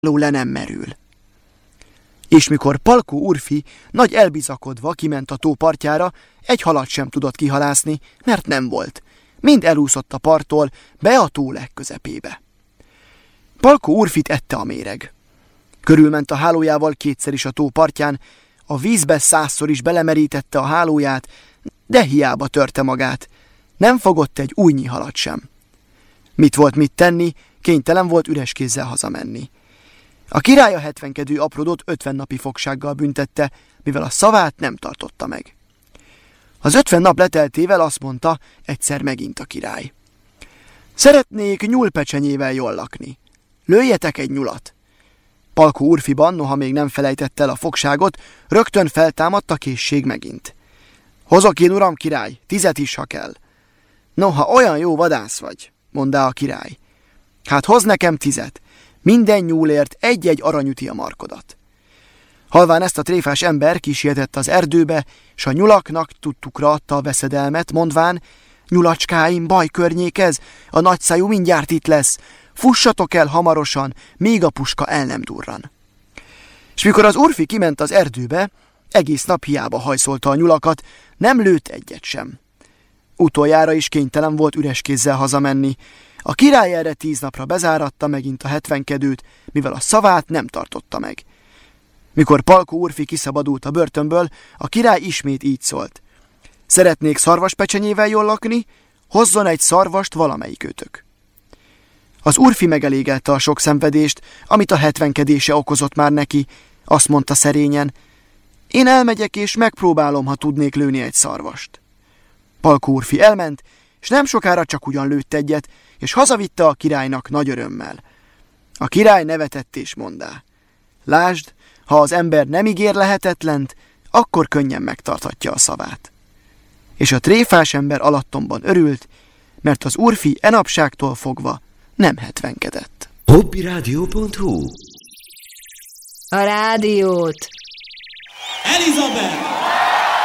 le nem merül. És mikor Palkó úrfi nagy elbizakodva kiment a tó partjára, egy halat sem tudott kihalászni, mert nem volt. Mind elúszott a parttól be a tó legközepébe. Palkó úrfit ette a méreg. Körülment a hálójával kétszer is a tó partján, a vízbe 100-szor is belemerítette a hálóját, de hiába törte magát. Nem fogott egy újnyi halat sem. Mit volt mit tenni, kénytelen volt üres kézzel hazamenni. A király a 70-kedő aprodot 50 napi fogsággal büntette, mivel a szavát nem tartotta meg. Az 50 nap leteltével azt mondta egyszer megint a király: szeretnék nyúlpecsenyével jól lakni. Lőjetek egy nyulat. Palkó úrfiban, noha még nem felejtette el a fogságot, rögtön feltámadt a készség megint. Hozok én, uram király, 10 is, ha kell. Noha olyan jó vadász vagy, mondta a király. Hát hoz nekem 10, minden nyúlért egy-egy arany üti a markodat. Halván ezt a tréfás ember kísértett az erdőbe, s a nyulaknak tudtukra adta a veszedelmet, mondván: nyulacskáim, baj környékez, a nagyszájú mindjárt itt lesz, fussatok el hamarosan, míg a puska el nem durran. És mikor az úrfi kiment az erdőbe, egész nap hiába hajszolta a nyulakat, nem lőtt egyet sem. Utoljára is kénytelen volt üres kézzel hazamenni. A király erre 10 napra bezáratta megint a 70-kedőt, mivel a szavát nem tartotta meg. Mikor Palkó úrfi kiszabadult a börtönből, a király ismét így szólt: szeretnék szarvaspecsenyével jól lakni, hozzon egy szarvast valamelyikőtök. Az úrfi megelégelte a sok szenvedést, amit a 70-kedése okozott már neki. Azt mondta szerényen: én elmegyek és megpróbálom, ha tudnék lőni egy szarvast. Palkó úrfi elment, és nem sokára csak ugyan lőtt egyet, és hazavitte a királynak nagy örömmel. A király nevetett és mondá: lásd, ha az ember nem ígér lehetetlent, akkor könnyen megtarthatja a szavát. És a tréfás ember alattomban örült, mert az úrfi enapságtól fogva nem 70-kedett. Hobbiradio.hu. A rádiót! Elizabeth!